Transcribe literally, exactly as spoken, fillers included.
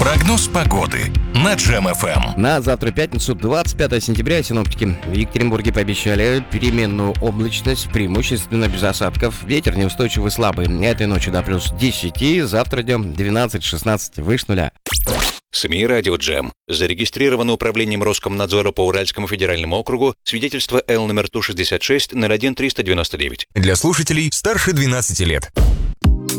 Прогноз погоды на Джем эф эм. На завтра, пятницу, двадцать пятое сентября, синоптики в Екатеринбурге пообещали переменную облачность, преимущественно без осадков. Ветер неустойчивый, слабый. Этой ночью до плюс десяти, завтра днем двенадцать-шестнадцать, выше нуля. СМИ «Радио Джем». Зарегистрировано управлением Роскомнадзора по Уральскому федеральному округу свидетельство Л номер Ту шестьдесят шесть ноль один триста девяносто девять. Для слушателей старше двенадцати лет.